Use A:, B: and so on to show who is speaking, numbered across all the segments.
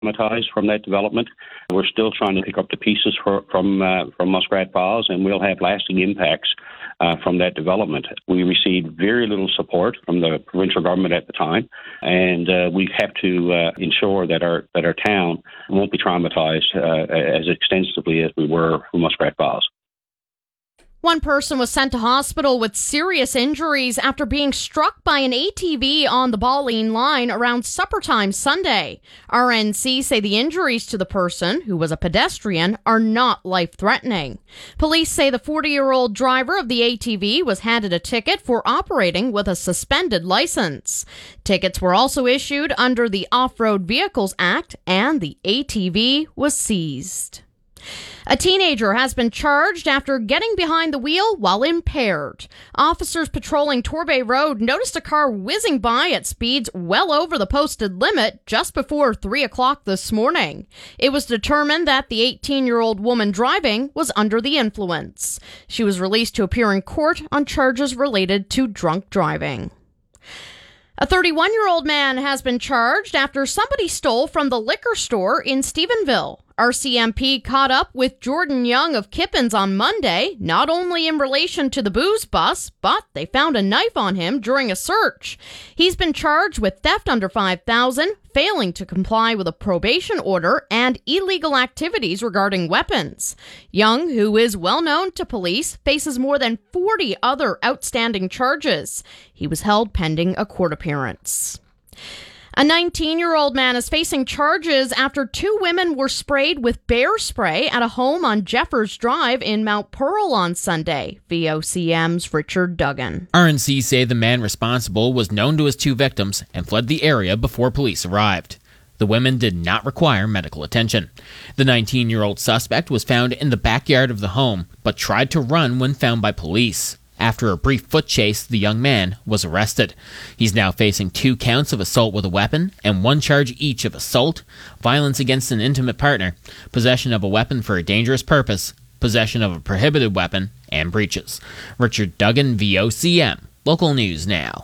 A: traumatized from that development. We're still trying to pick up the pieces from Muskrat Falls, and we'll have lasting impacts from that development. We received very little support from the provincial government at the time, and we have to ensure that our town won't be traumatized as extensively as we were from Muskrat Falls.
B: One person was sent to hospital with serious injuries after being struck by an ATV on the Balleen line around supper time Sunday. RNC say the injuries to the person, who was a pedestrian, are not life-threatening. Police say the 40-year-old driver of the ATV was handed a ticket for operating with a suspended license. Tickets were also issued under the Off-Road Vehicles Act, and the ATV was seized. A teenager has been charged after getting behind the wheel while impaired. Officers patrolling Torbay Road noticed a car whizzing by at speeds well over the posted limit just before 3 o'clock this morning. It was determined that the 18-year-old woman driving was under the influence. She was released to appear in court on charges related to drunk driving. A 31-year-old man has been charged after somebody stole from the liquor store in Stephenville. RCMP caught up with Jordan Young of Kippens on Monday, not only in relation to the booze bus, but they found a knife on him during a search. He's been charged with theft under $5,000, failing to comply with a probation order, and illegal activities regarding weapons. Young, who is well known to police, faces more than 40 other outstanding charges. He was held pending a court appearance. A 19-year-old man is facing charges after 2 women were sprayed with bear spray at a home on Jeffers Drive in Mount Pearl on Sunday. VOCM's Richard Duggan.
C: RNC say the man responsible was known to his 2 victims and fled the area before police arrived. The women did not require medical attention. The 19-year-old suspect was found in the backyard of the home, but tried to run when found by police. After a brief foot chase, the young man was arrested. He's now facing 2 counts of assault with a weapon and 1 charge each of assault, violence against an intimate partner, possession of a weapon for a dangerous purpose, possession of a prohibited weapon, and breaches. Richard Duggan, VOCM. Local News Now.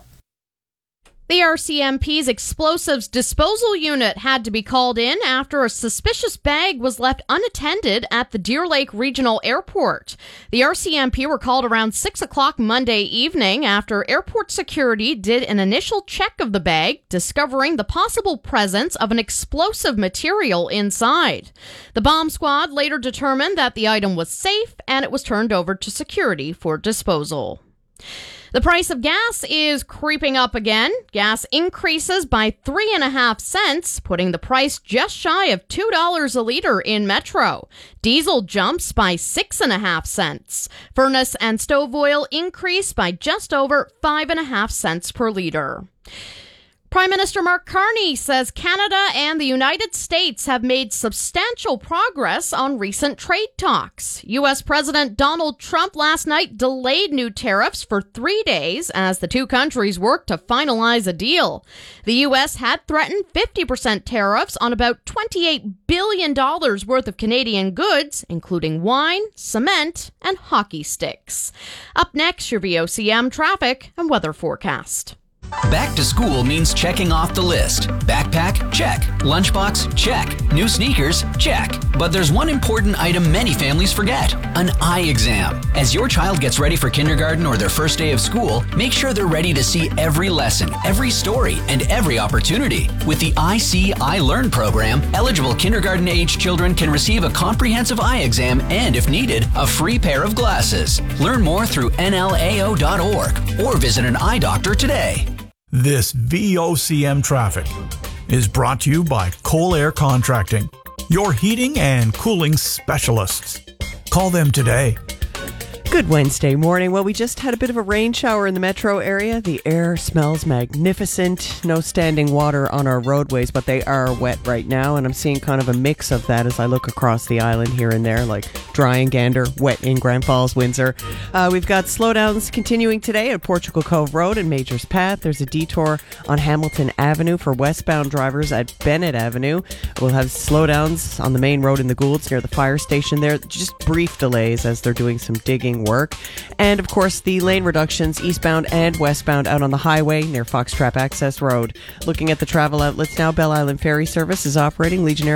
B: The RCMP's explosives disposal unit had to be called in after a suspicious bag was left unattended at the Deer Lake Regional Airport. The RCMP were called around 6 o'clock Monday evening after airport security did an initial check of the bag, discovering the possible presence of an explosive material inside. The bomb squad later determined that the item was safe and it was turned over to security for disposal. The price of gas is creeping up again. Gas increases by 3.5 cents, putting the price just shy of $2 a liter in Metro. Diesel jumps by 6.5 cents. Furnace and stove oil increase by just over 5.5 cents per liter. Prime Minister Mark Carney says Canada and the United States have made substantial progress on recent trade talks. U.S. President Donald Trump last night delayed new tariffs for 3 days as the 2 countries worked to finalize a deal. The U.S. had threatened 50% tariffs on about $28 billion worth of Canadian goods, including wine, cement, and hockey sticks. Up next, your VOCM traffic and weather forecast.
D: Back to school means checking off the list. Backpack? Check. Lunchbox? Check. New sneakers? Check. But there's one important item many families forget: an eye exam. As your child gets ready for kindergarten or their first day of school, make sure they're ready to see every lesson, every story, and every opportunity. With the I See, I Learn program, eligible kindergarten-age children can receive a comprehensive eye exam and, if needed, a free pair of glasses. Learn more through nlao.org or visit an eye doctor today.
E: This VOCM traffic is brought to you by Cole Air Contracting, your heating and cooling specialists. Call them today.
F: Good Wednesday morning. Well, we just had a bit of a rain shower in the metro area. The air smells magnificent. No standing water on our roadways, but they are wet right now. And I'm seeing kind of a mix of that as I look across the island here and there, like dry in Gander, wet in Grand Falls, Windsor. We've got slowdowns continuing today at Portugal Cove Road and Major's Path. There's a detour on Hamilton Avenue for westbound drivers at Bennett Avenue. We'll have slowdowns on the main road in the Goulds near the fire station there. Just brief delays as they're doing some digging paving work. And, of course, the lane reductions eastbound and westbound out on the highway near Foxtrap Access Road. Looking at the travel outlets now, Belle Island Ferry Service is operating. Legionnaire